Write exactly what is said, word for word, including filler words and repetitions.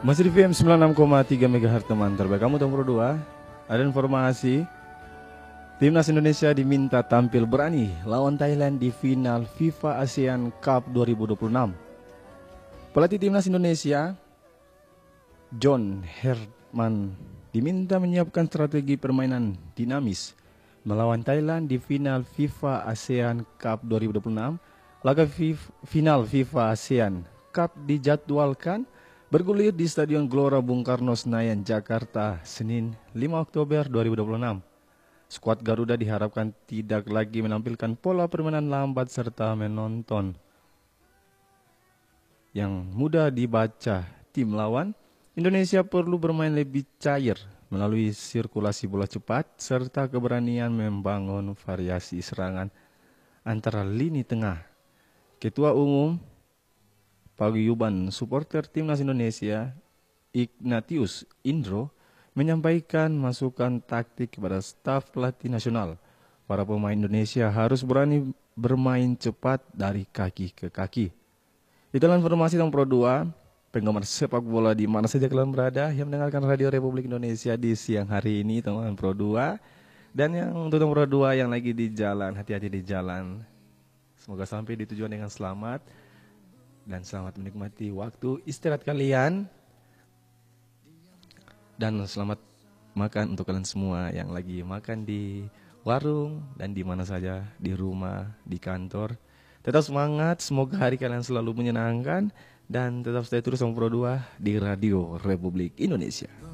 Masih di V M sembilan puluh enam koma tiga MHz teman terbaik kamu tahun Pro dua. Ada informasi Timnas Indonesia diminta tampil berani lawan Thailand di final FIFA ASEAN Cup dua ribu dua puluh enam. Pelatih Timnas Indonesia John Herman diminta menyiapkan strategi permainan dinamis melawan Thailand di final FIFA ASEAN Cup dua ribu dua puluh enam. Laga final FIFA ASEAN Cup dijadwalkan bergulir di Stadion Gelora Bung Karno Senayan, Jakarta, Senin lima Oktober dua ribu dua puluh enam. Skuad Garuda diharapkan tidak lagi menampilkan pola permainan lambat serta menonton yang mudah dibaca tim lawan. Indonesia perlu bermain lebih cair melalui sirkulasi bola cepat serta keberanian membangun variasi serangan antara lini tengah. Ketua Umum Paguyuban supporter Timnas Indonesia Ignatius Indro menyampaikan masukan taktik kepada staf pelatih nasional. Para pemain Indonesia harus berani bermain cepat dari kaki ke kaki. Itulah informasi tentang Pro dua, penggemar sepak bola di mana saja kalian berada yang mendengarkan Radio Republik Indonesia di siang hari ini, teman Pro dua. Dan yang untuk Pro dua yang lagi di jalan, hati-hati di jalan. Semoga sampai di tujuan dengan selamat. Dan selamat menikmati waktu istirahat kalian. Dan selamat makan untuk kalian semua yang lagi makan di warung dan di mana saja, di rumah, di kantor. Tetap semangat, semoga hari kalian selalu menyenangkan. Dan tetap stay terus sama Pro dua di Radio Republik Indonesia.